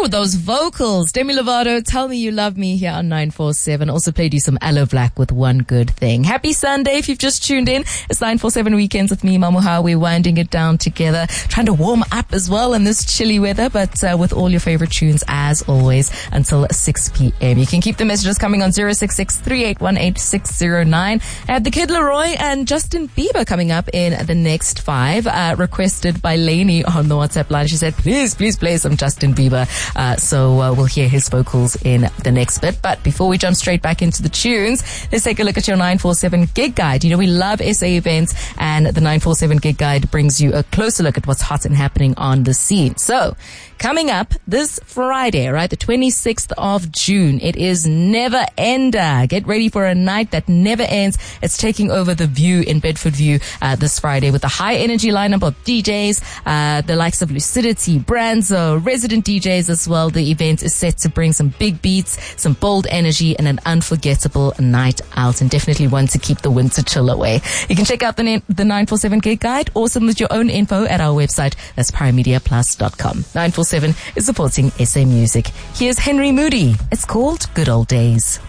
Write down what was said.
those vocals. Demi Lovato, Tell Me You Love Me here on 947. Also played you some Aloe Black with One Good Thing. Happy Sunday if you've just tuned in. It's 947 Weekends with me, Mamuha. We're winding it down together, trying to warm up as well in this chilly weather, but with all your favorite tunes as always until 6 p.m. You can keep the messages coming on 066-3818-609. I have the Kid Leroy and Justin Bieber coming up in the next 5, requested by Lainey on the WhatsApp line. She said, please play some Justin Bieber. So we'll hear his vocals in the next bit. But before we jump straight back into the tunes, let's take a look at your 947 Gig Guide. You know, we love SA events, and the 947 Gig Guide brings you a closer look at what's hot and happening on the scene. So, coming up this Friday, right, the 26th of June, it is Never Ender. Get ready for a night that never ends. It's taking over the View in Bedfordview this Friday with a high energy lineup of DJs, the likes of Lucidity, Branzo, resident DJs as well. The event is set to bring some big beats, some bold energy, and an unforgettable night out, and definitely one to keep the winter chill away. You can check out the 947 Gig Guide or submit your own info at our website. That's PrimeMediaPlus.com. 947 is supporting SA Music. Here's Henry Moody. It's called Good Old Days.